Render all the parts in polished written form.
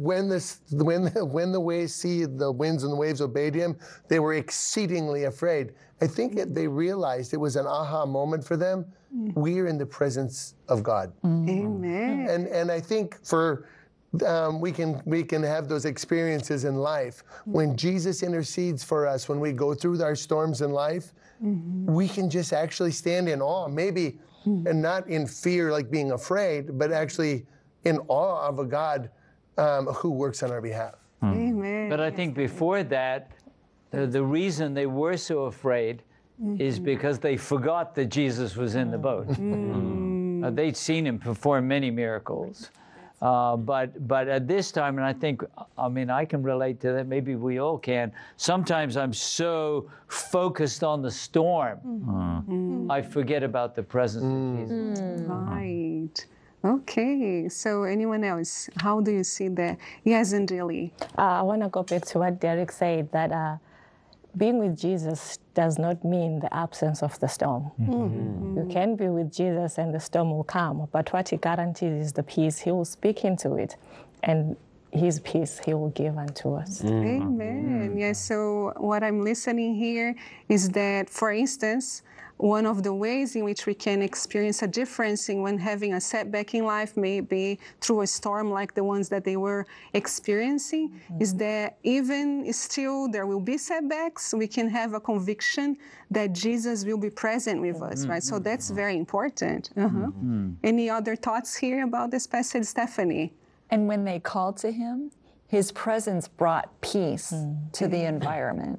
when the winds and the waves obeyed him, they were exceedingly afraid. I think they realized it was an aha moment for them. We're in the presence of God. Amen. And I think we can have those experiences in life. When Jesus intercedes for us, when we go through our storms in life, we can just actually stand in awe, maybe, and not in fear like being afraid, but actually in awe of a God who works on our behalf. Amen. But I think before that, the reason they were so afraid is because they forgot that Jesus was in the boat. They'd seen him perform many miracles. But at this time, and I can relate to that, maybe we all can, sometimes I'm so focused on the storm, I forget about the presence of Jesus. Right. Okay. So anyone else, how do you see that? Yes, Andeli. I want to go back to what Derek said, that being with Jesus does not mean the absence of the storm. You can be with Jesus and the storm will come, but what he guarantees is the peace. He will speak into it, and his peace he will give unto us. Amen. Yes, so what I'm listening here is that, for instance, one of the ways in which we can experience a difference in when having a setback in life, maybe through a storm like the ones that they were experiencing, is that even still there will be setbacks, we can have a conviction that Jesus will be present with us, right? So that's very important. Any other thoughts here about this passage, Stephanie? And when they called to him, his presence brought peace to the environment.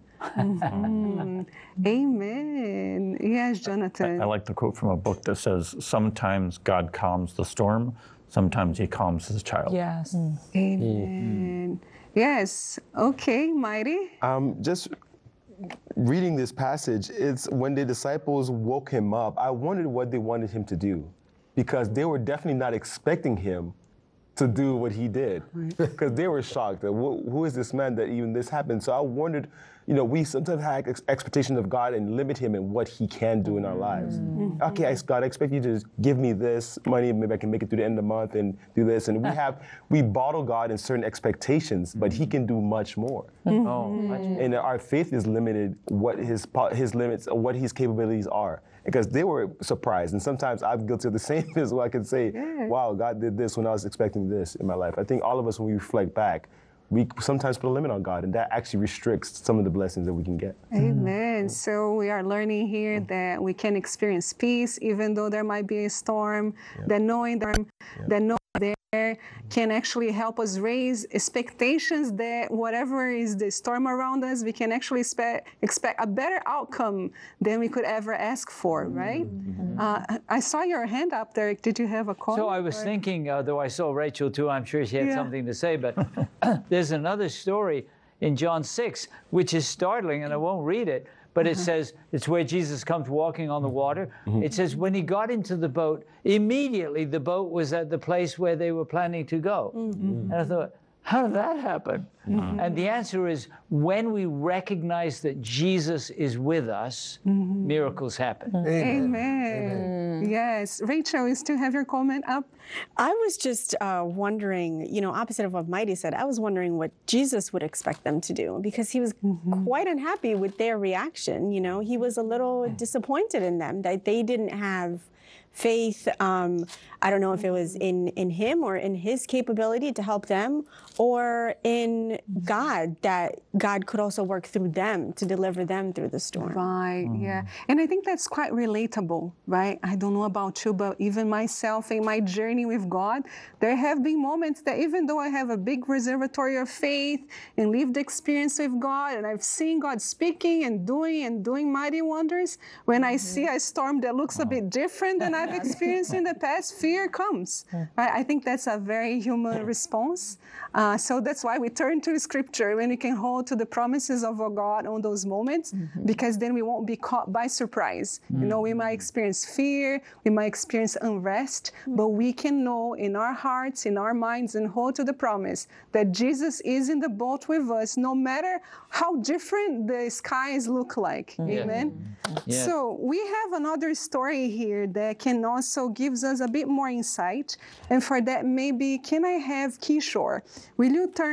Amen. Yes, Jonathan. I like the quote from a book that says, sometimes God calms the storm, sometimes he calms his child. Yes. Amen. Yes. Okay, Mighty. Just reading this passage, it's when the disciples woke him up, I wondered what they wanted him to do, because they were definitely not expecting him to do what he did, because they were shocked that who is this man that even this happened. So I wondered, we sometimes have expectations of God and limit him in what he can do in our lives. Okay, God, I expect you to give me this money, maybe I can make it through the end of the month and do this. And we bottle God in certain expectations, but he can do much more. And our faith is limited what his limits, what his capabilities are. Because they were surprised, and sometimes I'm guilty of the same as well. I could say, wow, God did this when I was expecting this in my life. I think all of us, when we reflect back, we sometimes put a limit on God, and that actually restricts some of the blessings that we can get. Amen. So we are learning here that we can experience peace even though there might be a storm, that knowing there can actually help us raise expectations that whatever is the storm around us, we can actually expect a better outcome than we could ever ask for, right? I saw your hand up there. Did you have a comment? So I was thinking, though I saw Rachel too, I'm sure she had something to say, but there's another story in John 6, which is startling, and I won't read it, but it says, it's where Jesus comes walking on the water. It says, when he got into the boat, immediately the boat was at the place where they were planning to go. And I thought, how did that happen? And the answer is, when we recognize that Jesus is with us, miracles happen. Amen. Yes. Rachel, you still have your comment up? I was just wondering, opposite of what Mighty said, I was wondering what Jesus would expect them to do, because he was quite unhappy with their reaction. He was a little disappointed in them that they didn't have faith. I don't know if it was in him or in his capability to help them, or in God, that God could also work through them to deliver them through the storm. Right, yeah. And I think that's quite relatable, right? I don't know about you, but even myself in my journey with God, there have been moments that even though I have a big reservoir of faith and lived experience with God, and I've seen God speaking and doing mighty wonders, when I see a storm that looks a bit different than I've experienced in the past, fear comes. Right? I think that's a very human response. So that's why we turn to Scripture, when we can hold to the promises of our God on those moments, because then we won't be caught by surprise. We might experience fear, we might experience unrest, but we can know in our hearts, in our minds, and hold to the promise that Jesus is in the boat with us, no matter how different the skies look like. Amen? Yeah. So we have another story here that can and also gives us a bit more insight. And for that, maybe, can I have Kishore? Will you turn